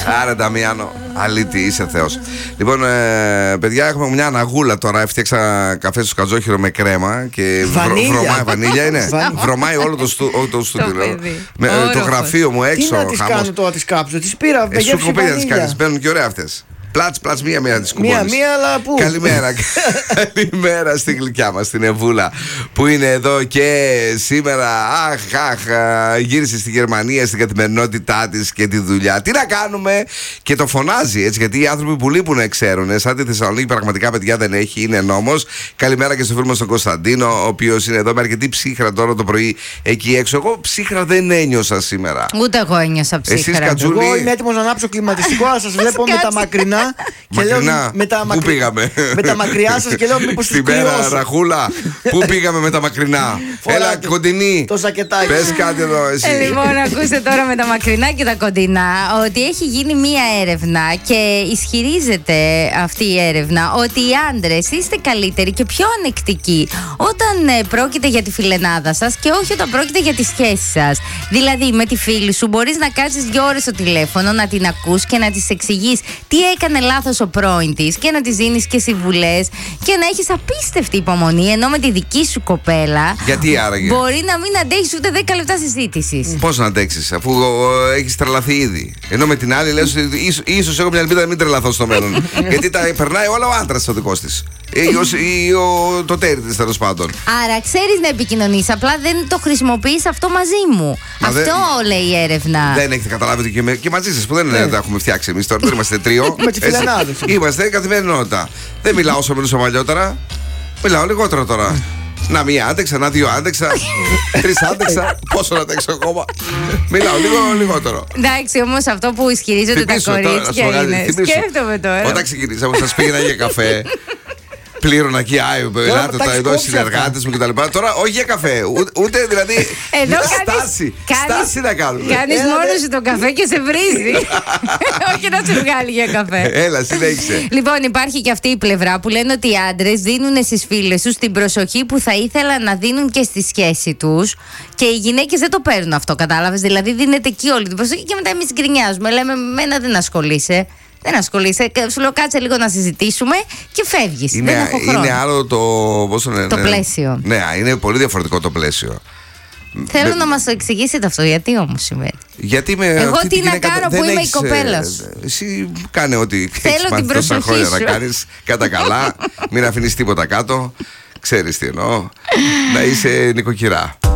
Άρα, Νταμιάνο, αλήτη, είσαι Θεός. Λοιπόν, παιδιά, έχουμε μια αναγούλα τώρα. Έφτιαξα καφέ στο σκατζόχυρο με κρέμα και βρωμάει. Βανίλια είναι. Βρωμάει όλο το στούντιο. Το γραφείο μου έξω. Τι να τις κάνω τώρα τις κάψω, τις πήρα. Σου κοπέλια τις κάνεις, παίρνουν και ωραία αυτές. Πλάτς, μία τη κουμπώνεις. Μία, αλλά πού. Καλημέρα στη γλυκιά μας, την Εβούλα, που είναι εδώ και σήμερα. Γύρισε στη Γερμανία, στην καθημερινότητά της και τη δουλειά. Τι να κάνουμε, και το φωνάζει έτσι, γιατί οι άνθρωποι που λείπουν ξέρουν. Σαν τη Θεσσαλονίκη, πραγματικά, παιδιά, δεν έχει, είναι νόμος. Καλημέρα και στο φίλο μας τον Κωνσταντίνο, ο οποίος είναι εδώ με αρκετή ψύχρα τώρα το πρωί εκεί έξω. Εγώ ψύχρα δεν ένιωσα σήμερα. Ούτε εγώ ένιωσα ψύχρα. Εγώ είμαι έτοιμος να ανάψω κλιματιστικό, αλλά σας βλέπω με τα μακρινά. Και λέω, πού πήγαμε? Με τα μακριά σας και λέω μήπως στην πέρα, Ραχούλα, πού πήγαμε με τα μακρινά? Έλα, κοντινή. Το σακετάκι. Πες κάτι εδώ εσύ. Λοιπόν, ακούστε τώρα με τα μακρινά και τα κοντινά ότι έχει γίνει μία έρευνα και ισχυρίζεται αυτή η έρευνα ότι οι άντρες είστε καλύτεροι και πιο ανεκτικοί όταν πρόκειται για τη φιλενάδα σας και όχι όταν πρόκειται για τη σχέση σας. Δηλαδή, με τη φίλη σου μπορείς να κάτσεις 2 ώρες στο τηλέφωνο, να την ακούς και να της εξηγείς τι έκανε λάθος ο πρώην της και να της δίνεις και συμβουλές και να έχεις απίστευτη υπομονή, ενώ με τη δική σου κοπέλα γιατί άραγε μπορεί να μην αντέχεις ούτε 10 λεπτά συζήτησης. Πώς να αντέξεις αφού έχεις τρελαθεί ήδη? Ενώ με την άλλη λες ότι ίσως έχω μια ελπίδα να μην τρελαθώ στο μέλλον. Γιατί τα περνάει όλα ο άντρας ο δικός της ή το τέρι της, τέλος πάντων. Άρα ξέρεις να επικοινωνείς, απλά δεν το χρησιμοποιείς αυτό μαζί μου. Αυτό λέει η έρευνα. Δεν έχετε καταλάβει και μαζί σας που δεν τα έχουμε φτιάξει εμείς τώρα, δεν είμαστε τρίο. Με τη φιλενάδα. Είμαστε καθημερινότητα. Δεν μιλάω όσο μιλούσα παλιότερα. Μιλάω λιγότερο τώρα. Να μία άντεξα, να 2 άντεξα, 3 άντεξα. Πόσο να αντέξω ακόμα? Μιλάω λιγότερο. Εντάξει, όμως αυτό που ισχυρίζονται τα κορίτσια είναι. Σκέφτομαι τώρα. Όταν ξεκινήσαμε, σας πήγαινα για καφέ. Πλήρωνα εκεί, ελάτε εδώ οι συνεργάτες μου κτλ. Τώρα όχι για καφέ, ούτε δηλαδή. Στάση να κάνουμε. Κάνεις μόνος σου το καφέ και σε βρίζει. Όχι να σε βγάλει για καφέ. Έλα, συνέχισε. Λοιπόν, υπάρχει και αυτή η πλευρά που λένε ότι οι άντρες δίνουν στις φίλες τους την προσοχή που θα ήθελαν να δίνουν και στη σχέση τους. Και οι γυναίκες δεν το παίρνουν αυτό, κατάλαβες? Δηλαδή δίνεται εκεί όλη την προσοχή και μετά εμείς γκρινιάζουμε. Λέμε, μένα δεν ασχολείσαι. Δεν ασχολείσαι. Σου λέω κάτσε λίγο να συζητήσουμε και φεύγεις. Δεν έχω χρόνο. Είναι άλλο το πλαίσιο. Ναι, είναι πολύ διαφορετικό το πλαίσιο. Θέλω να μας το εξηγήσετε αυτό, γιατί όμως συμβαίνει. Εγώ τι να κάνω που είμαι η κοπέλα σου? Εσύ κάνε ό,τι θέλω την προσοχή σου να κάνεις. Κάτα καλά, μην αφήνεις τίποτα κάτω. Ξέρεις τι εννοώ. Να είσαι νοικοκυρά.